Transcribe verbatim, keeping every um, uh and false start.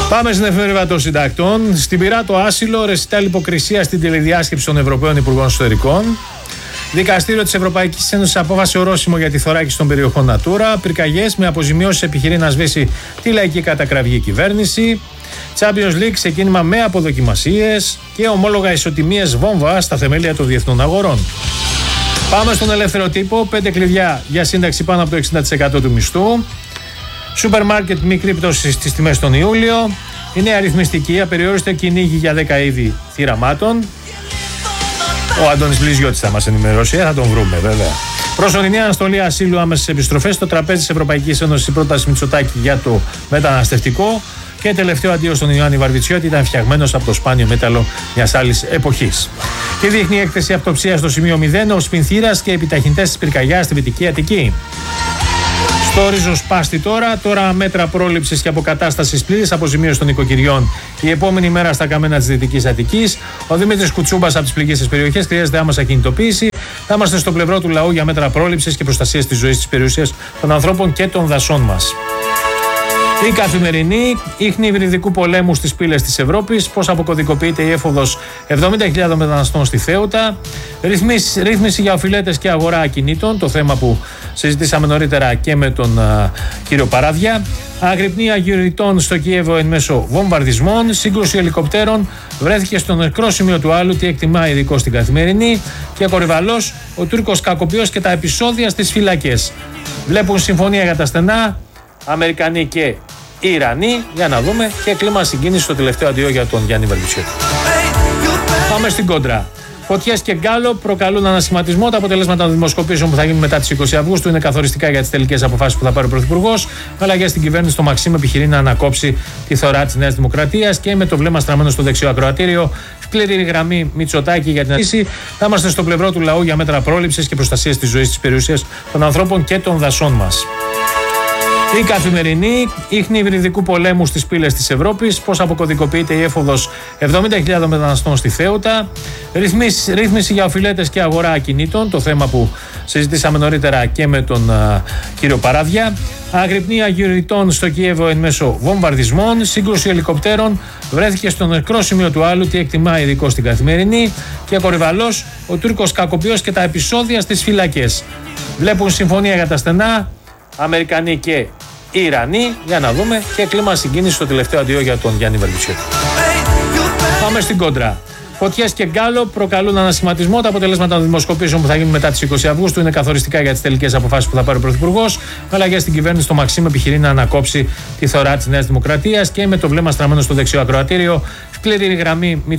Πάμε στην εφημερίδα των συντακτών. Στην πειρά το άσυλο, ρεσιτάλ υποκρισία στην τηλεδιάσκεψη των Ευρωπαίων Υπουργών Εσωτερικών. Δικαστήριο της Ευρωπαϊκής Ένωσης απόφασε ορόσημο για τη θωράκιση των περιοχών Natura. Πυρκαγιές με αποζημιώσεις επιχειρεί να σβήσει τη λαϊκή κατακραυγή κυβέρνηση. Champions League ξεκίνημα με αποδοκιμασίες και ομόλογα ισοτιμίες βόμβα στα θεμέλια των διεθνών αγορών. Πάμε στον ελεύθερο τύπο. Πέντε κλειδιά για σύνταξη πάνω από το εξήντα τοις εκατό του μισθού. Σούπερ μάρκετ μικρή πτώση στις τιμές τον Ιούλιο. Η νέα αριθμιστική απεριόριστε κυνήγι για δέκα είδη θυραμάτων. Ο Αντώνης Μπλιζιώτης θα μας ενημερώσει, θα τον βρούμε βέβαια. Προσωρινή αναστολή ασύλου, άμεσες επιστροφές στο τραπέζι της Ευρωπαϊκής Ένωσης, η πρόταση Μητσοτάκη για το μεταναστευτικό. Και τελευταίο αντίο στον Ιωάννη Βαρβιτσιώτη, ήταν φτιαγμένος από το σπάνιο μέταλλο μιας άλλης εποχής. Και δείχνει η έκθεση αυτοψίας στο σημείο μηδέν, ο Σπινθήρας και επιταχυντές της πυρκαγιάς στη Δυτική Αττική. Στο ριζοσπάστη τώρα, τώρα μέτρα πρόληψης και αποκατάστασης, πλήρης αποζημίωση των οικοκυριών η επόμενη μέρα στα καμένα της Δυτικής Αττικής. Ο Δημήτρης Κουτσούμπας από τις πληγήσεις περιοχές χρειάζεται άμεσα κινητοποίηση. Θα είμαστε στο πλευρό του λαού για μέτρα πρόληψης και προστασίας της ζωής, της περιουσίας των ανθρώπων και των δασών μας. Η Καθημερινή, ίχνη υβριδικού πολέμου στις πύλες της Ευρώπης, πώς αποκωδικοποιείται η έφοδος εβδομήντα χιλιάδων μεταναστών στη Θέουτα, ρυθμίση, ρύθμιση για οφειλέτες και αγορά ακινήτων, το θέμα που συζητήσαμε νωρίτερα και με τον α, κύριο Παράδια, αγρυπνία γυριτών στο Κιέβο εν μέσω βομβαρδισμών, σύγκρουση ελικοπτέρων, βρέθηκε στο νεκρό σημείο του άλλου, τι εκτιμά ειδικό στην Καθημερινή, και κορυβαλός, ο Τούρκος κακοποιός και τα επεισόδια στις φυλακές. Βλέπουν συμφωνία για τα στενά, Αμερικανοί και Ιρανοί, για να δούμε, και κλίμα συγκίνηση στο τελευταίο αντίο για τον Γιάννη Βαρβιτσιώτη. Πάμε στην κόντρα. Φωτιές και γκάλο προκαλούν ανασχηματισμό. Τα αποτελέσματα των δημοσκοπήσεων που θα γίνουν μετά τις είκοσι Αυγούστου είναι καθοριστικά για τις τελικές αποφάσεις που θα πάρει ο Πρωθυπουργός. Αλλαγές στην κυβέρνηση, το Μαξίμ επιχειρεί να ανακόψει τη θωρά της Νέας Δημοκρατίας και με το βλέμμα στραμμένο στο δεξιό ακροατήριο. Σκληρή γραμμή Μητσοτάκη για την αρχή. Θα είμαστε στο πλευρό του λαού για μέτρα πρόληψης και προστασίας της ζωής, της περιουσίας των ανθρώπων και των δασών μας. Η Καθημερινή, ίχνη υβριδικού πολέμου στις πύλες της Ευρώπης, πώς αποκωδικοποιείται η έφοδος εβδομήντα χιλιάδων μεταναστών στη Θέουτα, ρυθμίση, ρύθμιση για οφειλέτες και αγορά ακινήτων, το θέμα που συζητήσαμε νωρίτερα και με τον α, κύριο Παράδια, αγρυπνία γυριτών στο Κιέβο εν μέσω βομβαρδισμών, σύγκρουση ελικοπτέρων, βρέθηκε στο νεκρό σημείο του άλλου, τι εκτιμά ειδικό στην Καθημερινή, και κορυβαλός, ο Τούρκος κακοποιός και τα επεισόδια στις φυλακές. Βλέπουν συμφωνία για τα στενά, Αμερικανοί και Ιρανοί, για να δούμε, και κλίμα συγκίνηση στο τελευταίο αντίο για τον Γιάννη Βαρβιτσιώτη. Πάμε στην κόντρα. Φωτιές και γκάλο προκαλούν ανασχηματισμό. Τα αποτελέσματα των δημοσκοπήσεων που θα γίνουν μετά τις είκοσι Αυγούστου είναι καθοριστικά για τις τελικές αποφάσεις που θα πάρει ο Πρωθυπουργός. Αλλαγές στην κυβέρνηση, το Μαξίμ επιχειρεί να ανακόψει τη θωρά της Νέας Δημοκρατίας και με το βλέμμα στραμμένο στο δεξιό ακροατήριο. Σκληρή γραμμή